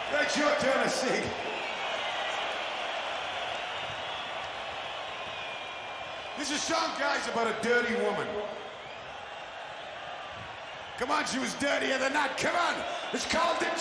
It's your turn to sing. This is a song, guys, about a dirty woman. Come on, she was dirtier than that. Come on. It's called The